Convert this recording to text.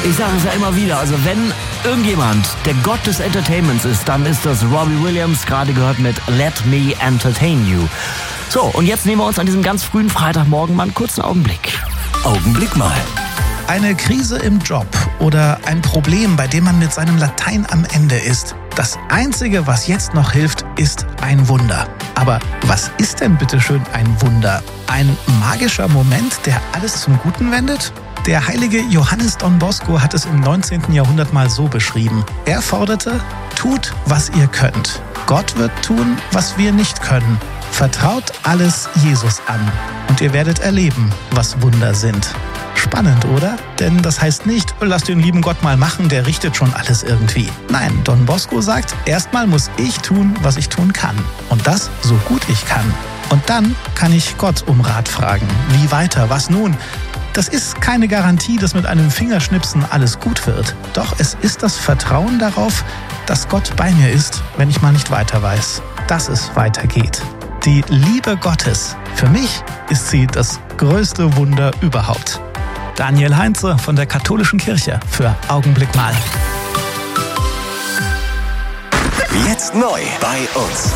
Ich sage es ja immer wieder, also wenn irgendjemand der Gott des Entertainments ist, dann ist das Robbie Williams, gerade gehört mit Let Me Entertain You. So, und jetzt nehmen wir uns an diesem ganz frühen Freitagmorgen mal einen kurzen Augenblick. Augenblick mal. Eine Krise im Job oder ein Problem, bei dem man mit seinem Latein am Ende ist. Das Einzige, was jetzt noch hilft, ist ein Wunder. Aber was ist denn bitteschön ein Wunder? Ein magischer Moment, der alles zum Guten wendet? Der heilige Johannes Don Bosco hat es im 19. Jahrhundert mal so beschrieben. Er forderte: Tut, was ihr könnt. Gott wird tun, was wir nicht können. Vertraut alles Jesus an und ihr werdet erleben, was Wunder sind. Spannend, oder? Denn das heißt nicht, lasst den lieben Gott mal machen, der richtet schon alles irgendwie. Nein, Don Bosco sagt, erstmal muss ich tun, was ich tun kann. Und das so gut ich kann. Und dann kann ich Gott um Rat fragen. Wie weiter? Was nun? Das ist keine Garantie, dass mit einem Fingerschnipsen alles gut wird. Doch es ist das Vertrauen darauf, dass Gott bei mir ist, wenn ich mal nicht weiter weiß, dass es weitergeht. Die Liebe Gottes, für mich ist sie das größte Wunder überhaupt. Daniel Heinze von der Katholischen Kirche für Augenblick mal. Jetzt neu bei uns.